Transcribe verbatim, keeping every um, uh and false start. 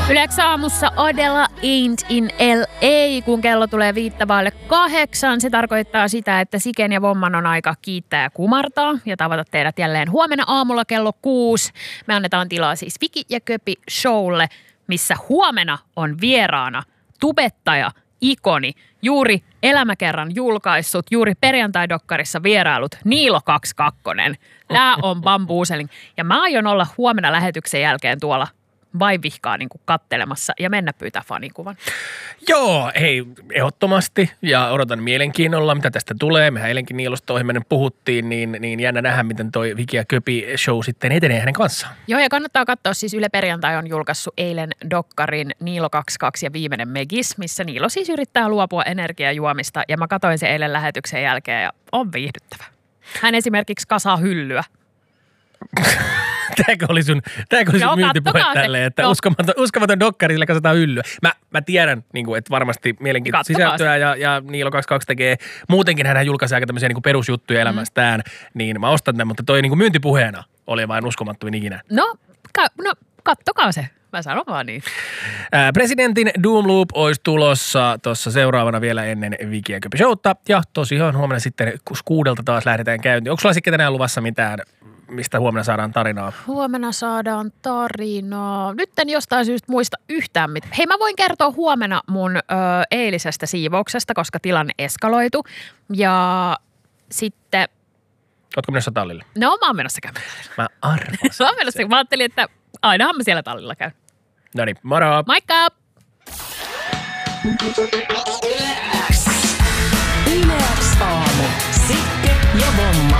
Yleensä aamussa Adela Ain't in L A, kun kello tulee viittavaille kahdeksan. Se tarkoittaa sitä, että Siken ja Vomman on aika kiittää ja kumartaa ja tavata teidät jälleen huomenna aamulla kello kuusi. Me annetaan tilaa siis Viki ja Köpi showlle, missä huomenna on vieraana tubettaja, ikoni, juuri elämäkerran julkaissut, juuri perjantai-dokkarissa vierailut Niilo kaksikymmentäkaksi. Lää on bambuuselin. Ja mä aion olla huomenna lähetyksen jälkeen tuolla vaivihkaa niin kuin kattelemassa ja mennä pyytää fanikuvan. Joo, hei, ehdottomasti ja odotan mielenkiinnolla, mitä tästä tulee. Mehän eilenkin Niilosta ohimennen puhuttiin, niin, niin jännä nähdä, miten toi Viki ja Köpi show sitten etenee hänen kanssaan. Joo, ja kannattaa katsoa, siis Yle Perjantai on julkaissut eilen dokkarin Niilo kaksikymmentäkaksi ja viimeinen Megis, missä Niilo siis yrittää luopua energiajuomista ja mä katsoin sen eilen lähetyksen jälkeen ja on viihdyttävä. Hän esimerkiksi kasaa hyllyä. Tämäkö oli sun, tämäkö oli sun myyntipuhe tälleen, että no. uskomaton, uskomaton dokkari, sillä kasataan hyllyä. Mä, mä tiedän, niin kuin, että varmasti mielenkiintoista sisältöä ja, ja Niilo kaksikymmentäkaksi tekee. Muutenkin hän julkaisee aika tämmöisiä niin kuin perusjuttuja elämästään, mm. niin mä ostan tämän, mutta toi niin kuin myyntipuheena oli vain uskomattomin ikinä. No, ka, no kattokaa se. Mä sanon vaan niin. Ää, presidentin Doom Loop olisi tulossa tuossa seuraavana vielä ennen Viki ja Köpi showta. Ja tosiaan huomenna sitten kuudelta taas lähdetään käyntiin. Onko sulla sitten tänään luvassa mitään, mistä huomenna saadaan tarinaa? Huomenna saadaan tarinaa. Nyt en jostain syystä muista yhtään mitään. Hei, mä voin kertoa huomenna mun ö, eilisestä siivouksesta, koska tilanne eskaloitu. Ja sitten... Ootko menossa tallille? No, mä oon menossa käymään. Mä arvasin. Mä oon menossa. Mä ajattelin, että ainahan mä siellä tallilla käyn. No niin, moro! Moikka! Yle X aamu. Sikke ja Vomma.